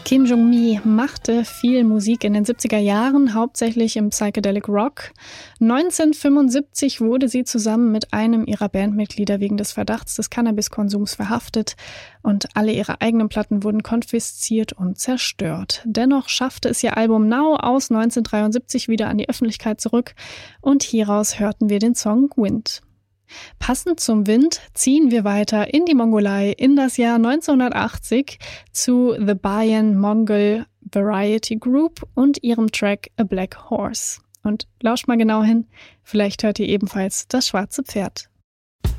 Kim Jong-mi machte viel Musik in den 70er Jahren, hauptsächlich im Psychedelic Rock. 1975 wurde sie zusammen mit einem ihrer Bandmitglieder wegen des Verdachts des Cannabiskonsums verhaftet und alle ihre eigenen Platten wurden konfisziert und zerstört. Dennoch schaffte es ihr Album Now aus 1973 wieder an die Öffentlichkeit zurück und hieraus hörten wir den Song Wind. Passend zum Wind ziehen wir weiter in die Mongolei in das Jahr 1980 zu The Bayan Mongol Variety Group und ihrem Track A Black Horse. Und lauscht mal genau hin, vielleicht hört ihr ebenfalls das schwarze Pferd.